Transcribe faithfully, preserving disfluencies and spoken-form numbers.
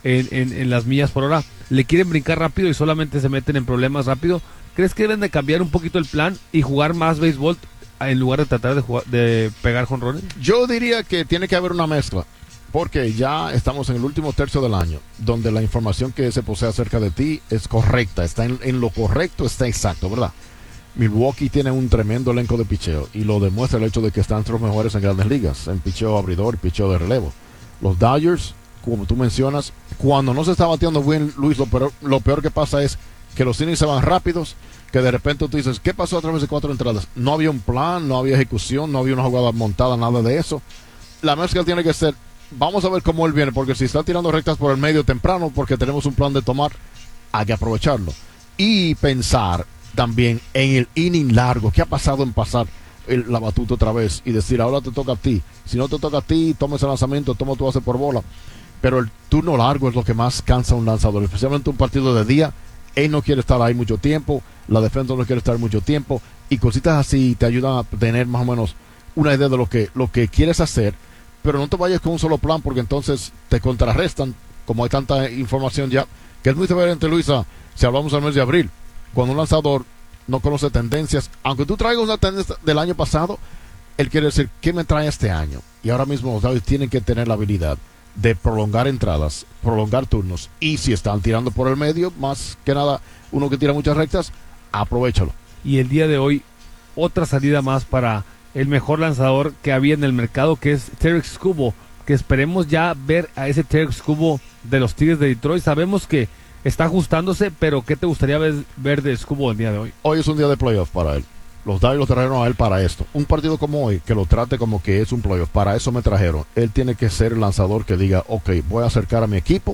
en, en, en las millas por hora. Le quieren brincar rápido y solamente se meten en problemas rápido. ¿Crees que deben de cambiar un poquito el plan y jugar más béisbol en lugar de tratar de, jugar, de pegar jonrones? Yo diría que tiene que haber una mezcla, porque ya estamos en el último tercio del año, donde la información que se posee acerca de ti es correcta, está en, en lo correcto, está exacto, ¿verdad? Milwaukee tiene un tremendo elenco de picheo y lo demuestra el hecho de que están entre los mejores en grandes ligas, en picheo abridor y picheo de relevo. Los Dodgers, como tú mencionas, cuando no se está bateando bien, Luis, lo peor, lo peor que pasa es que los innings se van rápidos, que de repente tú dices, ¿qué pasó a través de cuatro entradas? No había un plan, no había ejecución, no había una jugada montada, nada de eso. La mezcla tiene que ser, vamos a ver cómo él viene, porque si está tirando rectas por el medio temprano, porque tenemos un plan de tomar, hay que aprovecharlo. Y pensar también en el inning largo, ¿qué ha pasado en pasar el, la batuta otra vez? Y decir, ahora te toca a ti. Si no te toca a ti, toma ese lanzamiento, toma tu base por bola. Pero el turno largo es lo que más cansa a un lanzador, especialmente un partido de día. Él no quiere estar ahí mucho tiempo, la defensa no quiere estar mucho tiempo, y cositas así te ayudan a tener más o menos una idea de lo que, lo que quieres hacer, pero no te vayas con un solo plan, porque entonces te contrarrestan, como hay tanta información ya, que es muy diferente, Luisa, si hablamos al mes de abril, cuando un lanzador no conoce tendencias, aunque tú traigas una tendencia del año pasado, él quiere decir, ¿qué me trae este año? Y ahora mismo los Dodgers tienen que tener la habilidad de prolongar entradas, prolongar turnos, y si están tirando por el medio, más que nada uno que tira muchas rectas, aprovéchalo. Y el día de hoy, otra salida más para el mejor lanzador que había en el mercado, que es Tarik Skubal, que esperemos ya ver a ese Tarik Skubal de los Tigres de Detroit. Sabemos que está ajustándose, pero ¿qué te gustaría ver, ver de Skubal el día de hoy? Hoy es un día de playoff para él. Los Dodgers lo trajeron a él para esto. Un partido como hoy, que lo trate como que es un playoff. Para eso me trajeron. Él tiene que ser el lanzador que diga, ok, voy a acercar a mi equipo